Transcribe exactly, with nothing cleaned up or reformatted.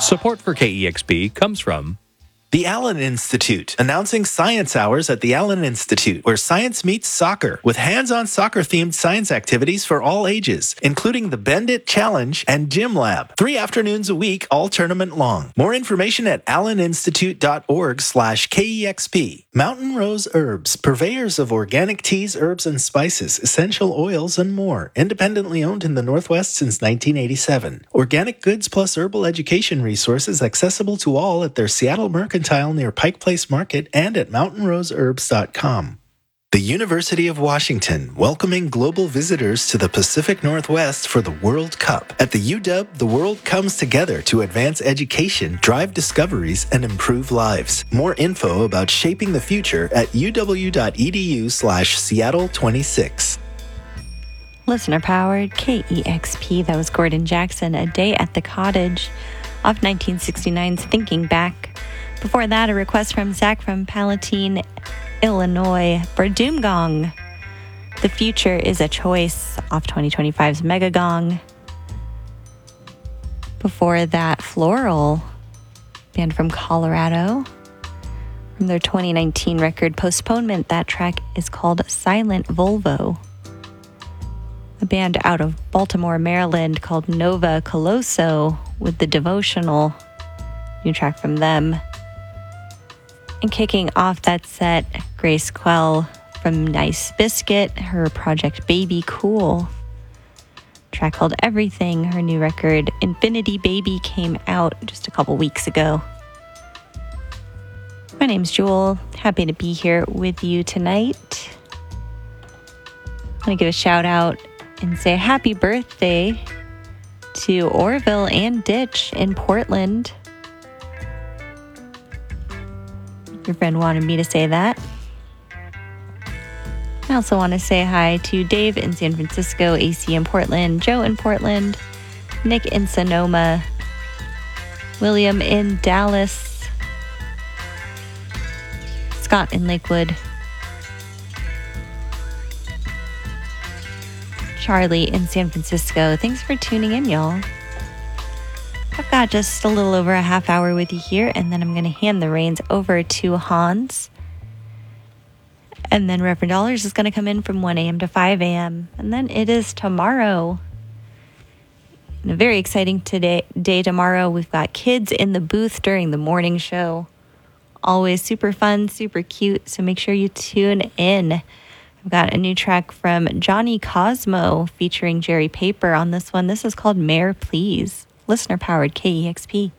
Support for K E X P comes from the Allen Institute, announcing Science Hours at the Allen Institute, where science meets soccer, with hands-on soccer-themed science activities for all ages, including the Bend It Challenge and Gym Lab. Three afternoons a week, all tournament long. More information at alleninstitute.org slash KEXP. Mountain Rose Herbs, purveyors of organic teas, herbs, and spices, essential oils, and more. Independently owned in the Northwest since nineteen eighty-seven. Organic goods plus herbal education resources accessible to all at their Seattle Mercantile near Pike Place Market and at mountain rose herbs dot com. The University of Washington, welcoming global visitors to the Pacific Northwest for the World Cup. At the U W, the world comes together to advance education, drive discoveries, and improve lives. More info about shaping the future at uw.edu slash Seattle 26. Listener-powered K E X P. That was Gordon Jackson, A Day at the Cottage, off nineteen sixty-nine's Thinking Back. Before that, a request from Zach from Palatine, Illinois, for Doom Gong. The Future is a Choice, off twenty twenty-five's Mega Gong. Before that, Floral, band from Colorado, from their twenty nineteen record Postponement. That track is called Silent Volvo. A band out of Baltimore, Maryland, called Nova Colosso, with The Devotional, new track from them. And kicking off that set, Grace Quell from Nice Biscuit, her project Baby Cool. Track called Everything. Her new record, Infinity Baby, came out just a couple weeks ago. My name's Jewel. Happy to be here with you tonight. I want to give a shout out and say happy birthday to Orville and Ditch in Portland. Your friend wanted me to say that. I also want to say hi to Dave in San Francisco, A C in Portland, Joe in Portland, Nick in Sonoma, William in Dallas, Scott in Lakewood, Charlie in San Francisco. Thanks for tuning in, y'all. I've got just a little over a half hour with you here, and then I'm going to hand the reins over to Hans. And then Reverend Dollars is going to come in from one a.m. to five a.m. And then it is tomorrow. And a very exciting today, day tomorrow. We've got kids in the booth during the morning show. Always super fun, super cute, so make sure you tune in. I've got a new track from Johnny Cosmo featuring Jerry Paper on this one. This is called Mayor Please. Listener-powered K E X P.